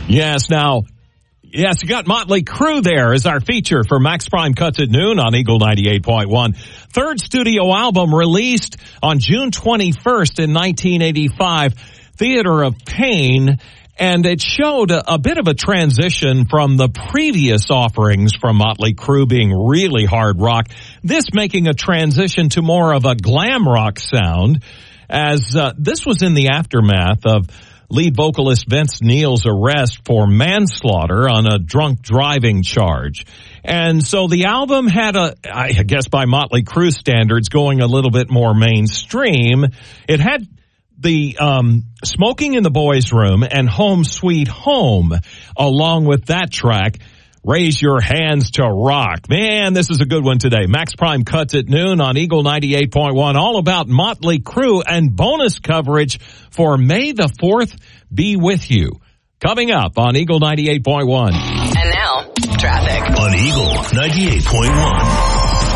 Yes, now... Yes, you got Motley Crue there as our feature for Max Prime Cuts at Noon on Eagle 98.1. Third studio album released on June 21st in 1985, Theater of Pain, and it showed a bit of a transition from the previous offerings from Motley Crue being really hard rock, this making a transition to more of a glam rock sound, as this was in the aftermath of lead vocalist Vince Neil's arrest for manslaughter on a drunk driving charge. And so the album had I guess by Motley Crue standards, going a little bit more mainstream. It had the Smoking in the Boys' Room and Home Sweet Home along with that track. Raise Your Hands to Rock. Man, this is a good one today. Max Prime Cuts at Noon on Eagle 98.1. All about Motley Crue and bonus coverage for May the 4th Be With You. Coming up on Eagle 98.1. And now, traffic. On Eagle 98.1.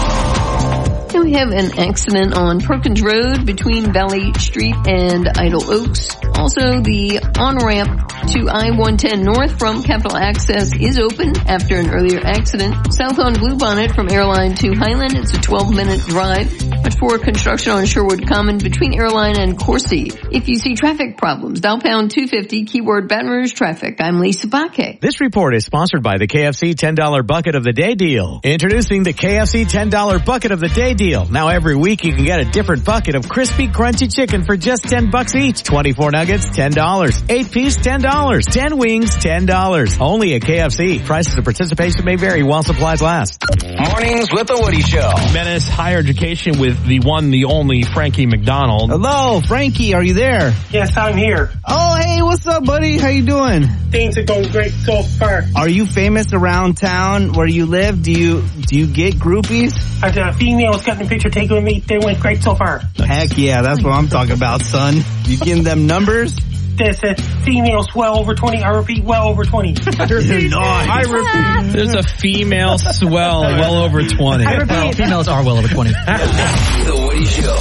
We have an accident on Perkins Road between Valley Street and Idle Oaks. Also, the on-ramp to I-110 North from Capitol Access is open after an earlier accident. South on Bluebonnet from Airline to Highland, it's a 12-minute drive. Much for construction on Sherwood Common between Airline and Coursey. If you see traffic problems, dial pound 250, keyword Baton Rouge traffic. I'm Lisa Baque. This report is sponsored by the KFC $10 Bucket of the Day deal. Introducing the KFC $10 Bucket of the Day deal. Now every week you can get a different bucket of crispy, crunchy chicken for just $10 each. 24 nuggets, $10. 8-piece, $10. 10 wings, $10. Only at KFC. Prices of participation may vary while supplies last. Mornings with the Woody Show. Menace Higher Education with the one, the only Frankie McDonald. Hello, Frankie, are you there? Yes, I'm here. Oh, hey, what's up, buddy? How you doing? Things are going great so far. Are you famous around town where you live? Do you get groupies? The females got the picture taken with me. They went great so far. Heck yeah, that's what I'm talking about, son. You getting them numbers? There's females well over 20. I repeat, well over 20. I repeat, there's a female swell well over 20. I repeat, females are well over 20. The Woody Show.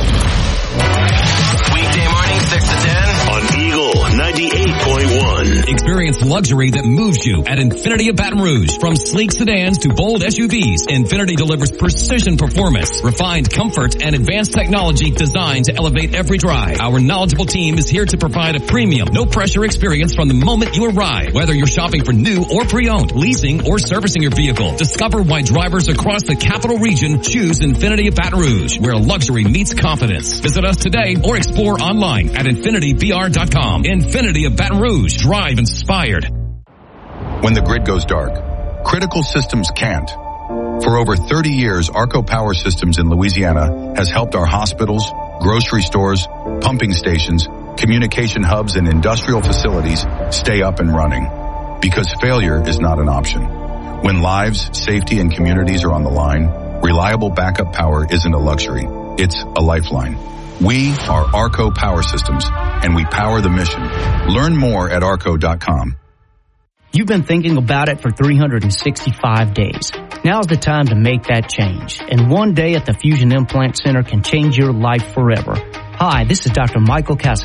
Weekday morning, 6 to 10. On Eagle 98.1. Experience luxury that moves you at Infiniti of Baton Rouge. From sleek sedans to bold SUVs, Infiniti delivers precision performance, refined comfort, and advanced technology designed to elevate every drive. Our knowledgeable team is here to provide a premium, no-pressure experience from the moment you arrive. Whether you're shopping for new or pre-owned, leasing or servicing your vehicle, discover why drivers across the capital region choose Infiniti of Baton Rouge, where luxury meets confidence. Visit us today or explore online at InfinityBR.com. Infiniti of Baton Rouge. Drive inspired. When the grid goes dark, critical systems can't. For over 30 years, Arco Power Systems in Louisiana has helped our hospitals, grocery stores, pumping stations, communication hubs, and industrial facilities stay up and running. Because failure is not an option. When lives, safety, and communities are on the line, reliable backup power isn't a luxury. It's a lifeline. We are Arco Power Systems, and we power the mission. Learn more at arco.com. You've been thinking about it for 365 days. Now's the time to make that change. And one day at the Fusion Implant Center can change your life forever. Hi, this is Dr. Michael Cass.